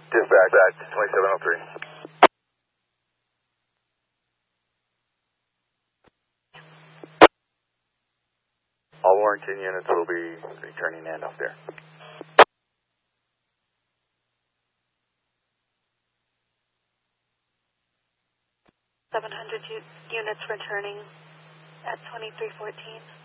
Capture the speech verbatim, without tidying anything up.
Dispatch, back twenty-seven oh three. All Warrington units will be returning in up there. seven hundred units returning at twenty-three fourteen.